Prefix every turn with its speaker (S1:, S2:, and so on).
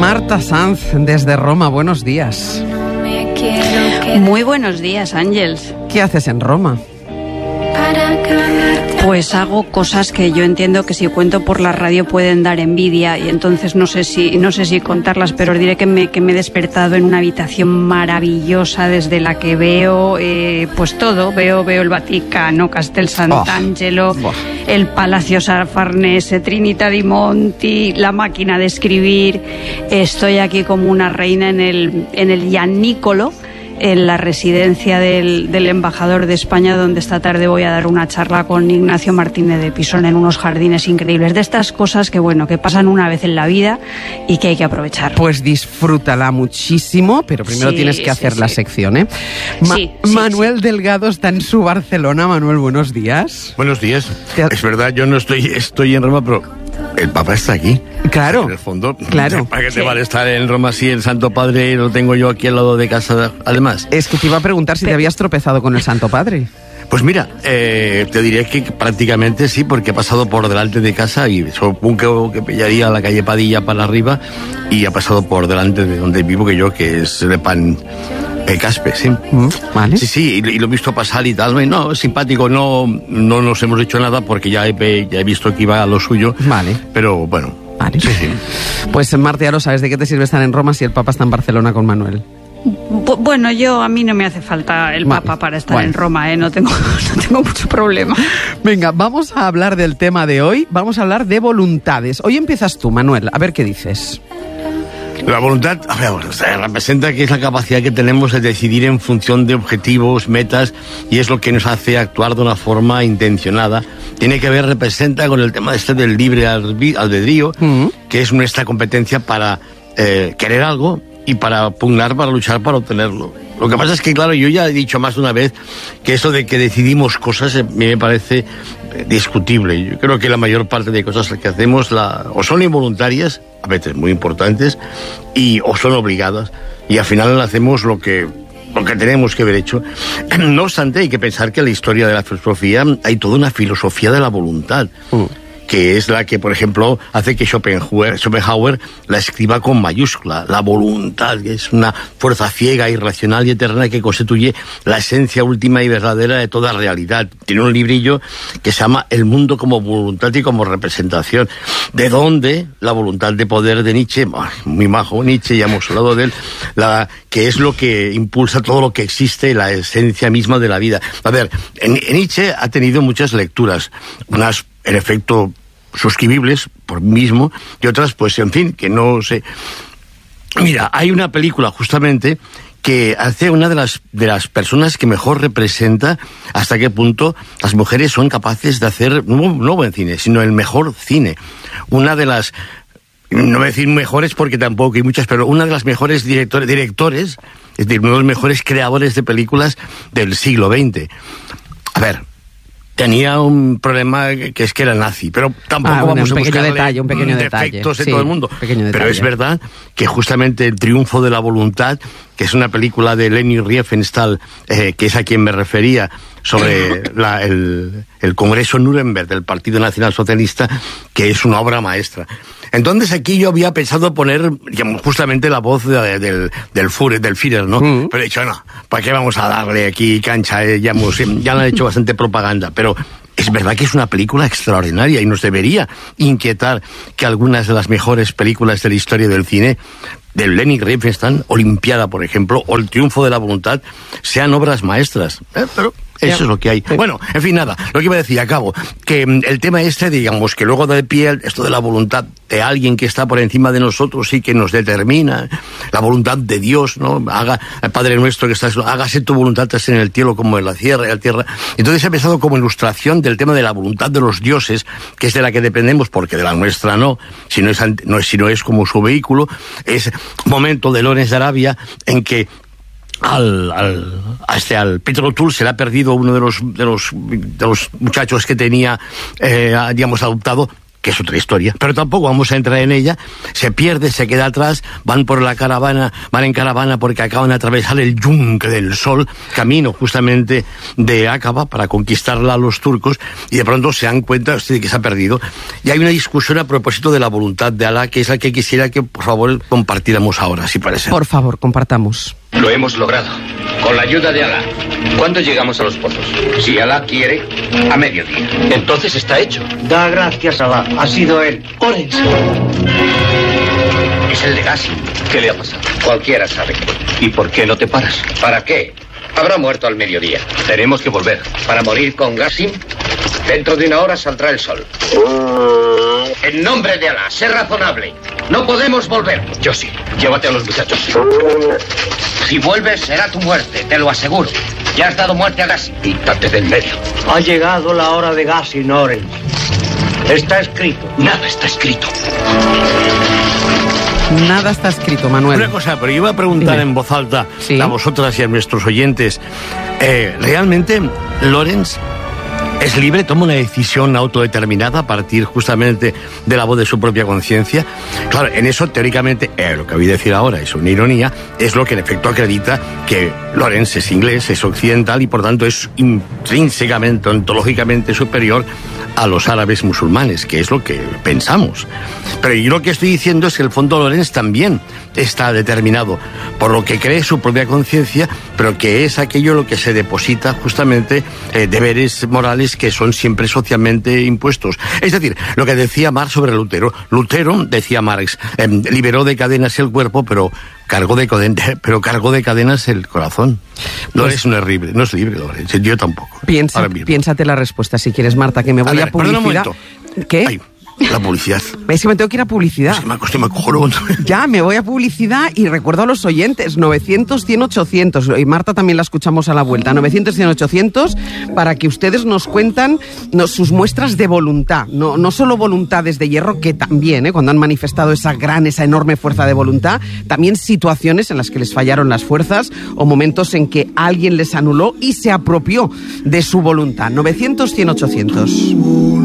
S1: Marta Sanz, desde Roma, buenos días.
S2: Muy buenos días, Ángels.
S1: ¿Qué haces en Roma?
S2: Pues hago cosas que yo entiendo que si cuento por la radio pueden dar envidia, y entonces no sé si contarlas, pero os diré que me he despertado en una habitación maravillosa desde la que veo pues todo, veo el Vaticano, Castel Sant'Angelo, el Palacio Farnese, Trinità di Monti, la máquina de escribir. Estoy aquí como una reina en el Giannicolo, en la residencia del embajador de España, donde esta tarde voy a dar una charla con Ignacio Martínez de Pisón en unos jardines increíbles. De estas cosas que pasan una vez en la vida y que hay que aprovechar.
S1: Pues disfrútala muchísimo, pero primero tienes que hacer la sección, ¿eh? Manuel Delgado está en su Barcelona. Manuel, buenos días.
S3: Buenos días. Es verdad, yo no estoy en Roma, pero el Papa está aquí.
S1: Claro.
S3: En el fondo,
S1: claro.
S3: ¿Para qué te vale estar en Roma si el Santo Padre lo tengo yo aquí al lado de casa, además?
S1: Es que te iba a preguntar si te habías tropezado con el Santo Padre.
S3: Pues mira, te diré que prácticamente sí, porque he pasado por delante de casa y supongo que pillaría la calle Padilla para arriba, y ha pasado por delante de donde vivo que es de Pan Caspe, sí.
S1: Vale.
S3: Sí, y lo he visto pasar y tal. No, simpático, no nos hemos hecho nada porque ya he visto que iba a lo suyo.
S1: Vale.
S3: Pero bueno.
S1: Vale.
S3: Sí.
S1: Pues Marta, ya lo sabes, ¿de qué te sirve estar en Roma si el Papa está en Barcelona con Manuel?
S2: Bueno, a mí no me hace falta el Papa para estar en Roma, no tengo mucho problema.
S1: Venga, vamos a hablar del tema de hoy. Vamos a hablar de voluntades. Hoy empiezas tú, Manuel, a ver qué dices.
S3: La voluntad, representa que es la capacidad que tenemos de decidir en función de objetivos, metas, y es lo que nos hace actuar de una forma intencionada. Tiene que ver, representa con el tema del libre albedrío, que es nuestra competencia para querer algo y para pugnar, para luchar, para obtenerlo. Lo que pasa es que, claro, yo ya he dicho más de una vez que eso de que decidimos cosas me parece discutible. Yo creo que la mayor parte de cosas que hacemos o son involuntarias, a veces muy importantes, o son obligadas, y al final hacemos lo que tenemos que haber hecho. No obstante, hay que pensar que en la historia de la filosofía hay toda una filosofía de la voluntad, que es la que, por ejemplo, hace que Schopenhauer la escriba con mayúscula. La voluntad, que es una fuerza ciega, irracional y eterna que constituye la esencia última y verdadera de toda realidad. Tiene un librillo que se llama El mundo como voluntad y como representación. ¿De dónde la voluntad de poder de Nietzsche? Muy majo Nietzsche, ya hemos hablado de él, que es lo que impulsa todo lo que existe, la esencia misma de la vida. A ver, Nietzsche ha tenido muchas lecturas, unas en efecto suscribibles por mí mismo, y otras, pues, en fin, que no sé. Mira, hay una película justamente que hace una de las personas que mejor representa hasta qué punto las mujeres son capaces de hacer no buen cine, sino el mejor cine. Una de las, no voy a decir mejores porque tampoco hay muchas, pero una de las mejores directores, es decir, uno de los mejores creadores de películas del siglo XX. A ver, tenía un problema que es que era nazi, pero tampoco vamos a buscarle defectos de todo el mundo. Pero es verdad que justamente El triunfo de la voluntad, que es una película de Leni Riefenstahl, que es a quien me refería, sobre el Congreso Nuremberg del Partido Nacional Socialista, que es una obra maestra. Entonces aquí yo había pensado poner, digamos, justamente la voz del Führer, ¿no? Pero he dicho, no, ¿para qué vamos a darle aquí cancha? Ya le han hecho bastante propaganda, pero es verdad que es una película extraordinaria y nos debería inquietar que algunas de las mejores películas de la historia del cine, de Leni Riefenstahl, Olimpiada, por ejemplo, o El triunfo de la voluntad, sean obras maestras. Pero eso es lo que hay. Bueno, en fin, nada, lo que iba a decir, acabo, que el tema digamos, que luego da de pie esto de la voluntad de alguien que está por encima de nosotros y que nos determina, la voluntad de Dios, ¿no? Padre nuestro que estás, hágase tu voluntad en el cielo como en la tierra. Entonces he pensado como ilustración del tema de la voluntad de los dioses, que es de la que dependemos, porque de la nuestra no, si no es como su vehículo, es momento de Lawrence de Arabia en que al Peter O'Toole se le ha perdido uno de los muchachos que tenía, digamos, adoptado, que es otra historia, pero tampoco vamos a entrar en ella. Se pierde, se queda atrás, van en caravana porque acaban de atravesar el yunque del sol, camino justamente de Aqaba para conquistarla a los turcos, y de pronto se dan cuenta de que se ha perdido. Y hay una discusión a propósito de la voluntad de Alá, que es la que quisiera que, por favor, compartiéramos ahora, si parece.
S1: Por favor, compartamos.
S4: Lo hemos logrado, con la ayuda de Alá. ¿Cuándo llegamos a los pozos? Si Alá quiere, a mediodía. Entonces está hecho.
S5: Da gracias a Alá, ha sido él.
S4: Lorenz. Es el de Gassim. ¿Qué le ha pasado? Cualquiera sabe. ¿Y por qué no te paras? ¿Para qué? Habrá muerto al mediodía. Tenemos que volver. ¿Para morir con Gassim? Dentro de una hora saldrá el sol. En nombre de Alá, sé razonable. No podemos volver. Yo sí. Llévate a los muchachos. Si vuelves, será tu muerte, te lo aseguro. Ya has dado muerte a Gassim. Quítate del medio.
S5: Ha llegado la hora de Gassim, Lorenz. Está escrito.
S4: Nada está escrito.
S1: Nada está escrito, Manuel.
S3: Una cosa, pero yo iba a preguntar en voz alta a vosotras y a nuestros oyentes. ¿Realmente Lorenz es libre, toma una decisión autodeterminada a partir justamente de la voz de su propia conciencia? Claro, en eso teóricamente, lo que voy a decir ahora es una ironía, es lo que en efecto acredita que Lorenz es inglés, es occidental y por tanto es intrínsecamente, ontológicamente superior a los árabes musulmanes, que es lo que pensamos. Pero yo lo que estoy diciendo es que el fondo Lorenz también está determinado por lo que cree su propia conciencia, pero que es aquello lo que se deposita justamente deberes morales que son siempre socialmente impuestos. Es decir, lo que decía Marx sobre Lutero. Lutero, decía Marx, liberó de cadenas el cuerpo, pero cargó de cadenas el corazón. Lorenz no es libre, Lorenz. Yo tampoco.
S1: Piénsate la respuesta si quieres, Marta, que me voy a publicidad.
S3: Perdón un momento.
S1: ¿Qué?
S3: Ay, la publicidad.
S1: Es que me tengo que ir a publicidad.
S3: Es que me acostumo a cojones.
S1: Ya, me voy a publicidad y recuerdo a los oyentes, 900-100-800, y Marta también la escuchamos a la vuelta, 900-100-800, para que ustedes nos cuentan sus muestras de voluntad, no solo voluntades de hierro, que también, cuando han manifestado esa enorme fuerza de voluntad, también situaciones en las que les fallaron las fuerzas o momentos en que alguien les anuló y se apropió de su voluntad. 900-100-800.